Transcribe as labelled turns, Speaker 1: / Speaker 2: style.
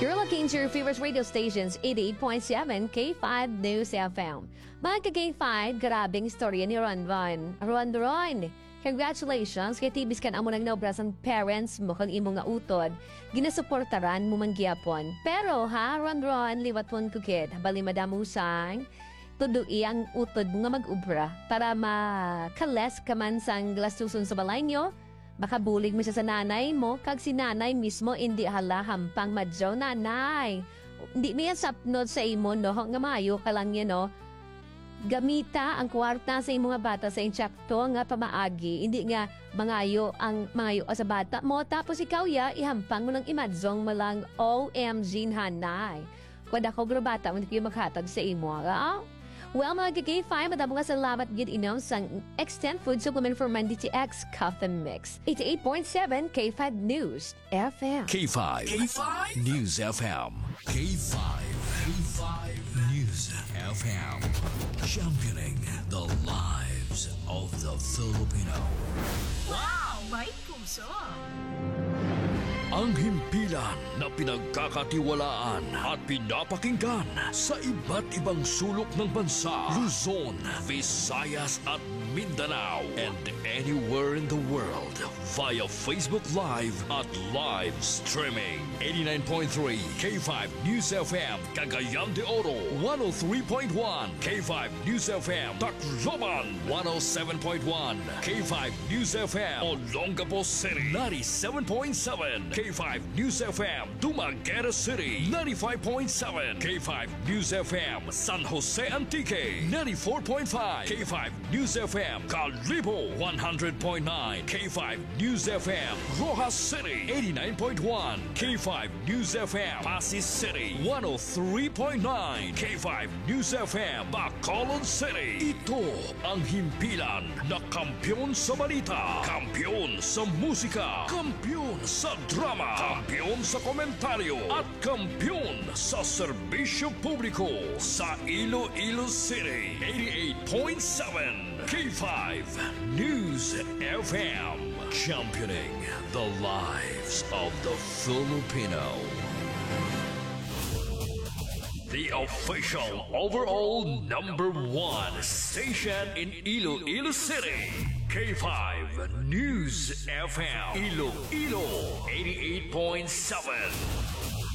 Speaker 1: You're looking to your favorite radio stations, 88.7 K5 News FM. Mga ka-K5, grabing istorya ni Ron. Congratulations kay tibis kan amo nang naobrasan parents mo kang imo nga utod. Ginasuportaran mo man gyapon. Pero ha, Ron, liwat pon kukid. Habali madamusang, tudui ang utod mo nga mag-ubra para makales ka man sang glastuson sa balay nyo. Makabulig mo siya sa nanay mo, kag si nanay mismo hindi halahampang madyaw nanay. Hindi niya sapnod sa imo, no? Nga mayo ka lang yan, no? Gamita ang kwarta sa imo nga bata sa insyakto nga pamaagi. Hindi nga mangayo sa bata mo. Tapos ikaw ihampang mo ng imadzong mo lang OMG nanay. Kung ako grabata, hindi kayo maghatag sa imo, ha? Well, mga K5, madamo nga salamat gid inom sang Extend Food Supplement for Mandy TX Coffee Mix. 88.7 K5 News FM.
Speaker 2: K5. News FM. K5. News FM. Championing the lives of the Filipino.
Speaker 3: Wow! May puso!
Speaker 2: Ang himpilan na pinagkakatiwalaan at pinapakinggan sa iba't ibang sulok ng bansa, Luzon, Visayas at Mindanao, and anywhere in the world via Facebook Live at live streaming. 89.3 K5 News FM, Cagayan de Oro, 103.1 K5 News FM, Tacloban, 107.1 K5 News FM, Olongapo City, 97.7 K5 News FM, Dumaguete City, 95.7 K5 News FM, San Jose Antique, 94.5 K5 News FM, Calibo, 100.9 K5 News FM, Rojas City, 89.1 K5 News FM, Pasig City, 103.9 K5 News FM, Bacolod City. Ito ang himpilan na kampyon sa balita, kampyon sa musika, kampyon sa drama, kampyon sa komentaryo, at kampyon sa serbisyo publiko sa Iloilo City. 88.7 K5 News FM, championing the lives of the Filipino. The official overall #1 station in Iloilo City. K5 News FM, Iloilo 88.7.